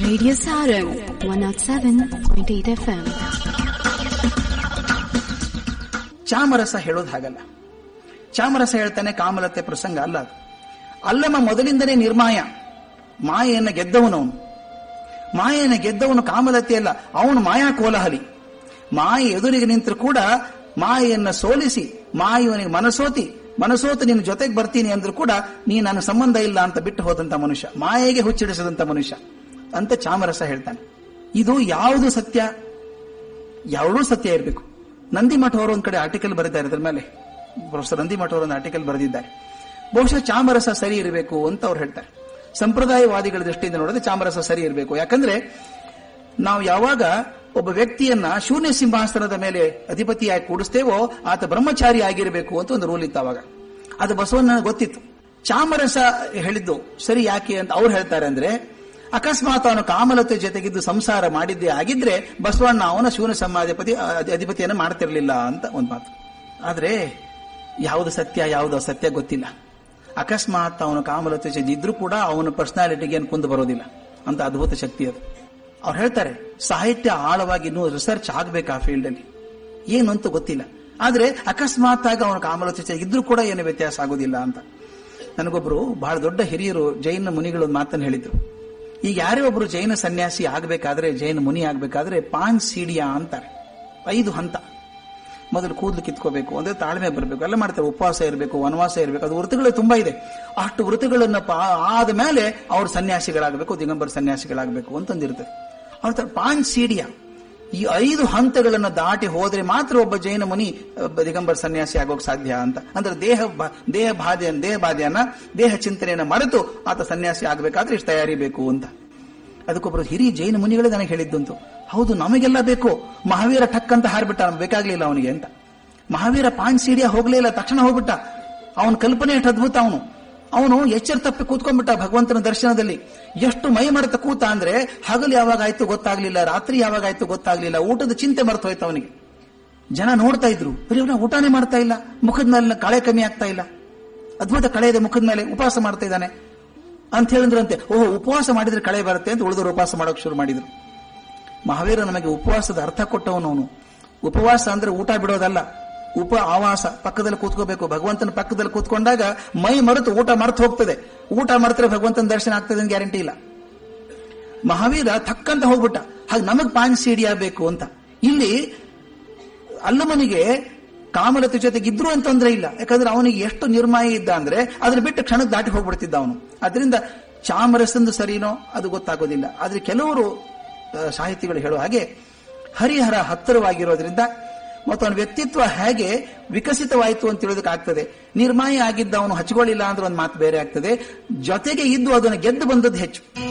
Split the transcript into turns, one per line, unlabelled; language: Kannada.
Radio Sarang 107.8 FM.
ಚಾಮರಸ ಹೇಳೋದು ಹಾಗಲ್ಲ. ಚಾಮರಸ ಹೇಳ್ತಾನೆ ಕಾಮಲತೆ ಪ್ರಸಂಗ ಅಲ್ಲ ಅದು. ಅಲ್ಲಮ ಮೊದಲಿಂದನೇ ನಿರ್ಮಾಯ, ಮಾಯೆಯನ್ನು ಗೆದ್ದವನವನು. ಮಾಯೆಯನ್ನು ಗೆದ್ದವನು ಕಾಮಲತೆ ಅಲ್ಲ, ಅವನು ಮಾಯಾ ಕೋಲಾಹಲಿ. ಮಾಯೆ ಎದುರಿಗೆ ನಿಂತರೂ ಕೂಡ ಮಾಯೆಯನ್ನು ಸೋಲಿಸಿ ಮಾಯವನಿಗೆ ಮನಸೋತು ನಿನ್ನ ಜೊತೆಗೆ ಬರ್ತೀನಿ ಅಂದ್ರೂ ಕೂಡ ನೀ ನನ್ನ ಸಂಬಂಧ ಇಲ್ಲ ಅಂತ ಬಿಟ್ಟು ಹೋದಂತ ಮನುಷ್ಯ, ಮಾಯೆಗೆ ಹುಚ್ಚಿಡಿಸದಂತ ಮನುಷ್ಯ ಅಂತ ಚಾಮರಸ ಹೇಳ್ತಾನೆ. ಇದು ಯಾವುದು ಸತ್ಯ? ಯಾವುದೂ ಸತ್ಯ ಇರಬೇಕು. ನಂದಿಮಠ ಅವರು ಒಂದ್ ಕಡೆ ಆರ್ಟಿಕಲ್ ಬರೆದಿದ್ದಾರೆ, ಇದ್ರ ಮೇಲೆ ಪ್ರೊಫೆಸರ್ ನಂದಿಮಠ ಅವರು ಒಂದು ಆರ್ಟಿಕಲ್ ಬರೆದಿದ್ದಾರೆ. ಬಹುಶಃ ಚಾಮರಸ ಸರಿ ಇರಬೇಕು ಅಂತ ಅವ್ರು ಹೇಳ್ತಾರೆ. ಸಂಪ್ರದಾಯವಾದಿಗಳ ದೃಷ್ಟಿಯಿಂದ ನೋಡಿದ್ರೆ ಚಾಮರಸ ಸರಿ ಇರಬೇಕು. ಯಾಕಂದ್ರೆ ನಾವು ಯಾವಾಗ ಒಬ್ಬ ವ್ಯಕ್ತಿಯನ್ನ ಶೂನ್ಯ ಸಿಂಹಾಸನದ ಮೇಲೆ ಅಧಿಪತಿಯಾಗಿ ಕೂಡಿಸ್ತೇವೋ ಆತ ಬ್ರಹ್ಮಚಾರಿ ಆಗಿರಬೇಕು ಅಂತ ಒಂದು ರೂಲ್ ಇತ್ತು ಅವಾಗ. ಅದು ಬಸವಣ್ಣ ಗೊತ್ತಿತ್ತು. ಚಾಮರಸ ಹೇಳಿದ್ದು ಸರಿ ಯಾಕೆ ಅಂತ ಅವ್ರು ಹೇಳ್ತಾರೆ ಅಂದ್ರೆ, ಅಕಸ್ಮಾತ್ ಅವನು ಕಾಮಲತೆ ಜೊತೆಗಿದ್ದು ಸಂಸಾರ ಮಾಡಿದ್ದೇ ಆಗಿದ್ರೆ ಬಸವಣ್ಣ ಅವನ ಶೂನ್ಯ ಅಧಿಪತಿಯನ್ನು ಮಾಡ್ತಿರ್ಲಿಲ್ಲ ಅಂತ ಒಂದು ಮಾತು. ಆದ್ರೆ ಯಾವುದು ಸತ್ಯ ಯಾವುದು ಅಸತ್ಯ ಗೊತ್ತಿಲ್ಲ. ಅಕಸ್ಮಾತ್ ಅವನು ಕಾಮಲತೆ ಜೊತೆ ಇದ್ರೂ ಕೂಡ ಅವನ ಪರ್ಸನಾಲಿಟಿಗೆ ಏನು ಕುಂದು ಬರೋದಿಲ್ಲ ಅಂತ ಅದ್ಭುತ ಶಕ್ತಿ ಅದು. ಅವ್ರು ಹೇಳ್ತಾರೆ ಸಾಹಿತ್ಯ ಆಳವಾಗಿ ಇನ್ನೂ ರಿಸರ್ಚ್ ಆಗ್ಬೇಕು ಆ ಫೀಲ್ಡ್ ಅಲ್ಲಿ, ಏನು ಅಂತ ಗೊತ್ತಿಲ್ಲ. ಆದ್ರೆ ಅಕಸ್ಮಾತ್ ಆಗಿ ಅವನು ಕಾಮಲತೆ ಜೊತೆ ಇದ್ರೂ ಕೂಡ ಏನು ವ್ಯತ್ಯಾಸ ಆಗೋದಿಲ್ಲ ಅಂತ. ನನಗೊಬ್ರು ಬಹಳ ದೊಡ್ಡ ಹಿರಿಯರು ಜೈನ ಮುನಿಗಳು ಮಾತನ್ನು ಹೇಳಿದ್ರು. ಈಗ ಯಾರೇ ಒಬ್ರು ಜೈನ ಸನ್ಯಾಸಿ ಆಗ್ಬೇಕಾದ್ರೆ, ಜೈನ ಮುನಿ ಆಗ್ಬೇಕಾದ್ರೆ 5 ಸೀಡಿಯಾ ಅಂತಾರೆ. 5 ಹಂತ. ಮೊದಲು ಕೂದಲು ಕಿತ್ಕೋಬೇಕು, ಅಂದ್ರೆ ತಾಳ್ಮೆ ಬರಬೇಕು, ಎಲ್ಲ ಮಾಡ್ತಾರೆ. ಉಪವಾಸ ಇರಬೇಕು, ವನವಾಸ ಇರಬೇಕು, ಅದು ವೃತ್ತಿಗಳು ತುಂಬಾ ಇದೆ. ಅಷ್ಟು ವೃತ್ತಿಗಳನ್ನ ಆದ ಮೇಲೆ ಅವ್ರು ಸನ್ಯಾಸಿಗಳಾಗಬೇಕು, ದಿಗಂಬರ ಸನ್ಯಾಸಿಗಳಾಗಬೇಕು ಅಂತಂದಿರ್ತದೆ. ಅವ್ರ 5 ಸೀಡಿಯಾ, ಈ 5 ಹಂತಗಳನ್ನು ದಾಟಿ ಹೋದ್ರೆ ಮಾತ್ರ ಒಬ್ಬ ಜೈನ ಮುನಿ ದಿಗಂಬರ ಸನ್ಯಾಸಿ ಆಗೋಕ್ ಸಾಧ್ಯ ಅಂತ. ಅಂದ್ರೆ ದೇಹ ಬಾಧೆಯನ್ನ ದೇಹ ಚಿಂತನೆಯನ್ನ ಮರೆತು ಆತ ಸನ್ಯಾಸಿ ಆಗ್ಬೇಕಾದ್ರೆ ಇಷ್ಟು ತಯಾರಿ ಬೇಕು ಅಂತ. ಅದಕ್ಕೊಬ್ಬರು ಹಿರಿಯ ಜೈನ ಮುನಿಗಳೇ ನನಗೆ ಹೇಳಿದ್ದಂತು. ಹೌದು, ನಮಗೆಲ್ಲ ಬೇಕು. ಮಹಾವೀರ ಠಕ್ ಅಂತ ಹಾರ್ಬಿಟ್ಟ, ಬೇಕಾಗ್ಲಿಲ್ಲ ಅವನಿಗೆ ಅಂತ. ಮಹಾವೀರ 5 ಸೀಡಿಯಾ ಹೋಗ್ಲೇ ಇಲ್ಲ, ತಕ್ಷಣ ಹೋಗ್ಬಿಟ್ಟ. ಅವನ ಕಲ್ಪನೆ ಎಷ್ಟು ಅದ್ಭುತ. ಅವನು ಎಚ್ಚರ ತಪ್ಪಿ ಕೂತ್ಕೊಂಡ್ಬಿಟ್ಟ ಭಗವಂತನ ದರ್ಶನದಲ್ಲಿ. ಎಷ್ಟು ಮೈ ಮರೆತ ಕೂತ ಅಂದ್ರೆ ಹಗಲು ಯಾವಾಗ ಆಯ್ತು ಗೊತ್ತಾಗ್ಲಿಲ್ಲ, ರಾತ್ರಿ ಯಾವಾಗ ಆಯ್ತು ಗೊತ್ತಾಗ್ಲಿಲ್ಲ, ಊಟದ ಚಿಂತೆ ಮರೆತು ಹೋಯ್ತು ಅವನಿಗೆ. ಜನ ನೋಡ್ತಾ ಇದ್ರು, ಇವನ ಊಟನೇ ಮಾಡ್ತಾ ಇಲ್ಲ, ಮುಖದ ಮೇಲೆ ಕಳೆ ಕಮ್ಮಿ ಆಗ್ತಾ ಇಲ್ಲ, ಅದ್ಭುತ ಕಳೆ ಇದೆ ಮುಖದ ಮೇಲೆ, ಉಪವಾಸ ಮಾಡ್ತಾ ಇದ್ದಾನೆ ಅಂತ ಹೇಳಿದ್ರಂತೆ. ಓಹೋ, ಉಪವಾಸ ಮಾಡಿದ್ರೆ ಕಳೆ ಬರುತ್ತೆ ಅಂತ ಉಳಿದವರು ಉಪವಾಸ ಮಾಡೋಕೆ ಶುರು ಮಾಡಿದ್ರು. ಮಹಾವೀರ ನಮಗೆ ಉಪವಾಸದ ಅರ್ಥ ಕೊಟ್ಟವನು. ಉಪವಾಸ ಅಂದ್ರೆ ಊಟ ಬಿಡೋದಲ್ಲ, ಆವಾಸ. ಪಕ್ಕದಲ್ಲಿ ಕೂತ್ಕೋಬೇಕು. ಭಗವಂತನ ಪಕ್ಕದಲ್ಲಿ ಕೂತ್ಕೊಂಡಾಗ ಮೈ ಮರೆತು ಊಟ ಮರೆತು ಹೋಗ್ತದೆ. ಊಟ ಮರೆತರೆ ಭಗವಂತನ ದರ್ಶನ ಆಗ್ತದೆ ಅಂತ ಗ್ಯಾರಂಟಿ ಇಲ್ಲ. ಮಹಾವೀರ ಥಕ್ಕಂತ ಹೋಗ್ಬಿಟ್ಟ. ಹಾಗೆ ನಮಗ್ 5 ಸೀಡಿಯಾ ಬೇಕು ಅಂತ. ಇಲ್ಲಿ ಅಲ್ಲಮನಿಗೆ ಕಾಮಲತೆ ಜೊತೆಗೆ ಇದ್ರು ಅಂತ ತೊಂದರೆ ಇಲ್ಲ. ಯಾಕಂದ್ರೆ ಅವನಿಗೆ ಎಷ್ಟು ನಿರ್ಮಾಯ ಇದ್ದ ಅಂದ್ರೆ ಅದನ್ನ ಬಿಟ್ಟು ಕ್ಷಣಕ್ಕೆ ದಾಟಿ ಹೋಗ್ಬಿಡ್ತಿದ್ದ ಅವನು. ಅದರಿಂದ ಚಾಮರಸಂದು ಸರಿನೋ ಅದು ಗೊತ್ತಾಗೋದಿಲ್ಲ. ಆದ್ರೆ ಕೆಲವರು ಸಾಹಿತಿಗಳು ಹೇಳೋ ಹಾಗೆ ಹರಿಹರ ಹತ್ತಿರವಾಗಿರೋದ್ರಿಂದ ಮತ್ತು ಅವನ ವ್ಯಕ್ತಿತ್ವ ಹೇಗೆ ವಿಕಸಿತವಾಯಿತು ಅಂತ ತಿಳಿಯೋದಕ್ಕಾಗ್ತದೆ. ನಿರ್ಮಾಯ ಆಗಿದ್ದ ಅವನು ಹಚ್ಕೊಳ್ಳಿಲ್ಲ ಅಂದ್ರೆ ಒಂದು ಮಾತು ಬೇರೆ ಆಗ್ತದೆ. ಜೊತೆಗೆ ಇದ್ದು ಅದನ್ನು ಗೆದ್ದು ಬಂದದ್ದು ಹೆಚ್ಚು.